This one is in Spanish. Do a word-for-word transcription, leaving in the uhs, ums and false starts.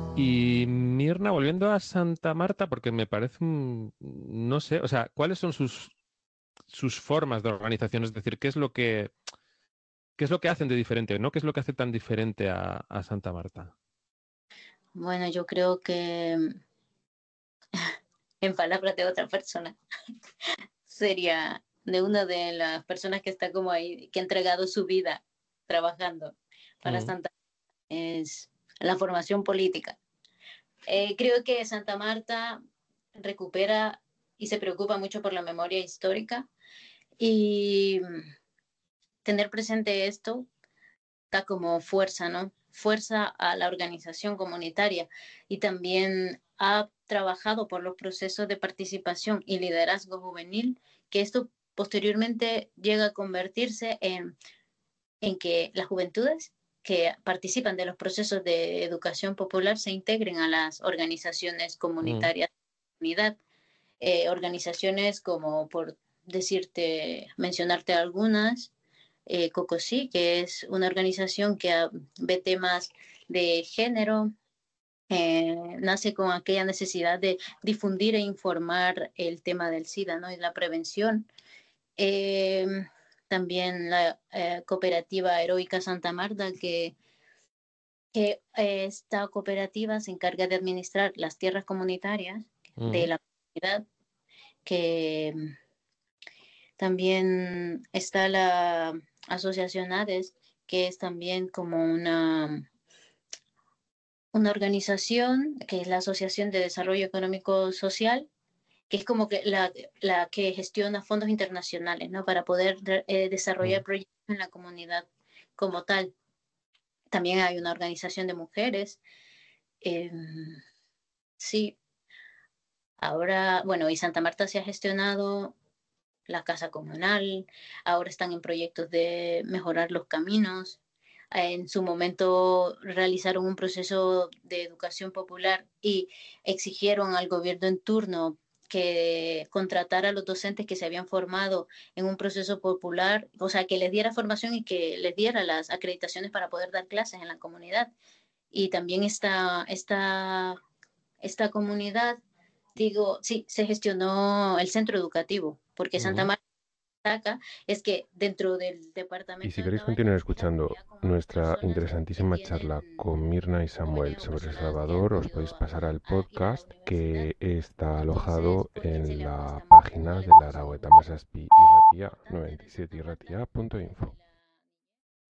Y Mirna, volviendo a Santa Marta, porque me parece, un- no sé, o sea, ¿cuáles son sus, sus formas de organización? Es decir, ¿qué es lo que, qué es lo que hacen de diferente, ¿no? ¿Qué es lo que hace tan diferente a, a Santa Marta? Bueno, yo creo que en palabras de otra persona sería de una de las personas que está como ahí, que ha entregado su vida trabajando para Mm, Santa es la formación política. Eh, creo que Santa Marta recupera y se preocupa mucho por la memoria histórica y tener presente esto da como fuerza, ¿no? Fuerza a la organización comunitaria y también ha trabajado por los procesos de participación y liderazgo juvenil, que esto posteriormente llega a convertirse en, en que las juventudes que participan de los procesos de educación popular se integren a las organizaciones mm, comunitarias de comunidad. Eh, organizaciones como, por decirte, mencionarte algunas, eh, Cocosí, que es una organización que uh, ve temas de género, eh, nace con aquella necesidad de difundir e informar el tema del SIDA, ¿no? Y la prevención. Eh, También la eh, cooperativa Heroica Santa Marta, que, que eh, esta cooperativa se encarga de administrar las tierras comunitarias de mm. la comunidad, que también está la Asociación ADES, que es también como una, una organización, que es la Asociación de Desarrollo Económico Social, que es como que la, la que gestiona fondos internacionales, ¿no? Para poder eh, desarrollar Mm. proyectos en la comunidad como tal. También hay una organización de mujeres. Eh, sí, ahora, bueno, y Santa Marta se ha gestionado la casa comunal, ahora están en proyectos de mejorar los caminos. En su momento realizaron un proceso de educación popular y exigieron al gobierno en turno que contratara a los docentes que se habían formado en un proceso popular, o sea, que les diera formación y que les diera las acreditaciones para poder dar clases en la comunidad. Y también esta, esta, esta comunidad, digo, sí, se gestionó el centro educativo, porque Santa Mm. Marta destaca es que dentro del Y departamento si de queréis continuar Cabañas está escuchando rodeada con otras nuestra zonas que interesantísima charla con tienen Mirna y Samuel jóvenes o sobre El personas que han Salvador, os podéis podido pasar al ah, ir a la podcast universidad. que está Entonces, alojado ¿por qué se en le la apuesta mucho, ¿no? página al de la curso Aragüeta de Masaspi y Ratia, de noventa y siete y Santa Marta? ratia punto info.